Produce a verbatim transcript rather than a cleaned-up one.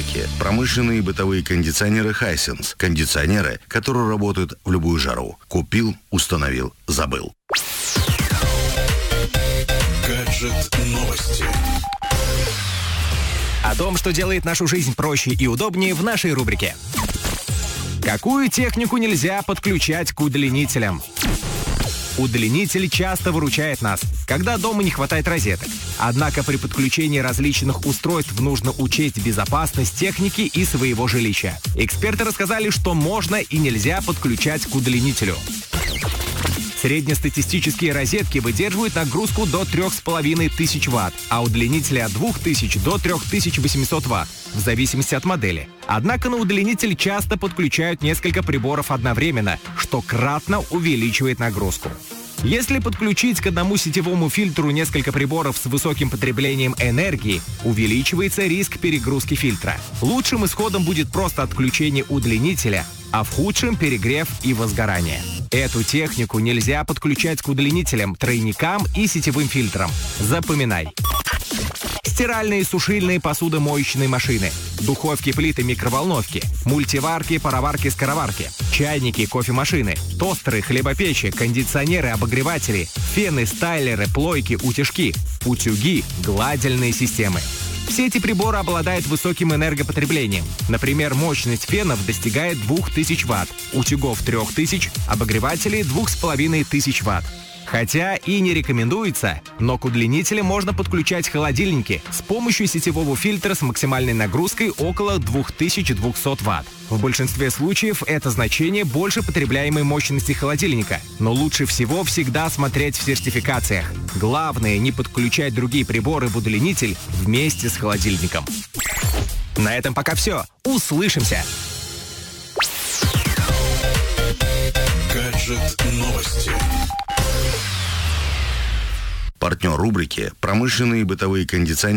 рубрики «Промышленные и бытовые кондиционеры Hisense». Кондиционеры, которые работают в любую жару. Купил, установил, забыл. Гаджет новости. О том, что делает нашу жизнь проще и удобнее, в нашей рубрике. Какую технику нельзя подключать к удлинителям? Удлинитель часто выручает нас, когда дома не хватает розеток. Однако при подключении различных устройств нужно учесть безопасность техники и своего жилища. Эксперты рассказали, что можно и нельзя подключать к удлинителю. Среднестатистические розетки выдерживают нагрузку до трёх с половиной тысяч ватт, а удлинители от двух тысяч до трёх тысяч восьмисот ватт, в зависимости от модели. Однако на удлинитель часто подключают несколько приборов одновременно, что кратно увеличивает нагрузку. Если подключить к одному сетевому фильтру несколько приборов с высоким потреблением энергии, увеличивается риск перегрузки фильтра. Лучшим исходом будет просто отключение удлинителя, а в худшем — перегрев и возгорание. Эту технику нельзя подключать к удлинителям, тройникам и сетевым фильтрам. Запоминай. Стиральные, сушильные, посудомоечные машины, духовки, плиты, микроволновки, мультиварки, пароварки, скороварки, чайники, кофемашины, тостеры, хлебопечи, кондиционеры, обогреватели, фены, стайлеры, плойки, утюжки, утюги, гладильные системы. Все эти приборы обладают высоким энергопотреблением. Например, мощность фенов достигает двух тысяч ватт, утюгов трёх тысяч, обогревателей двух с половиной тысяч ватт. Хотя и не рекомендуется, но к удлинителям можно подключать холодильники с помощью сетевого фильтра с максимальной нагрузкой около двух тысяч двухсот ватт. В большинстве случаев это значение больше потребляемой мощности холодильника, но лучше всего всегда смотреть в сертификациях. Главное — не подключать другие приборы в удлинитель вместе с холодильником. На этом пока все. Услышимся! Гаджет новости. Партнер рубрики «Промышленные и бытовые кондиционеры».